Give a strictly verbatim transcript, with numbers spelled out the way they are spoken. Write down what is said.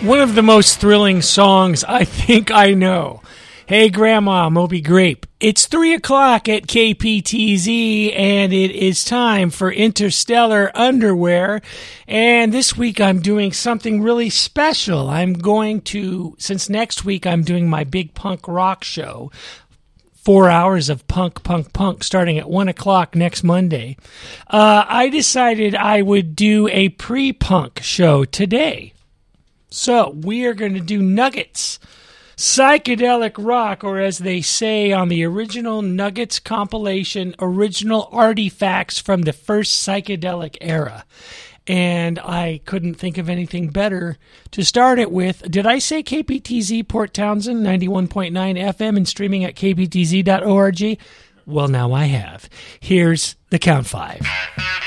One of the most thrilling songs I think I know. Hey, Grandma, Moby Grape. It's three o'clock at K P T Z, and it is time for Interstellar Underwear. And this week I'm doing something really special. I'm going to, since next week I'm doing my big punk rock show, four hours of punk, punk, punk, starting at one o'clock next Monday. Uh, I decided I would do a pre-punk show today. So we are going to do Nuggets, psychedelic rock, or as they say on the original Nuggets compilation, original artifacts from the first psychedelic era. And I couldn't think of anything better to start it with. Did I say K P T Z Port Townsend, ninety-one point nine F M, and streaming at k p t z dot org? Well, now I have. Here's the Count Five.